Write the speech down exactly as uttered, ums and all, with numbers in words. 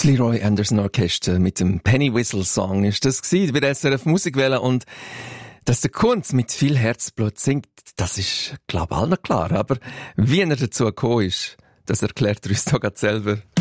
Das Leroy Anderson Orchester mit dem Penny Whistle Song ist das gewesen bei der S R F Musikwelle. Und dass der Kunz mit viel Herzblut singt, das ist, glaube ich, allen klar. Aber wie er dazu gekommen ist, das erklärt er uns doch selber.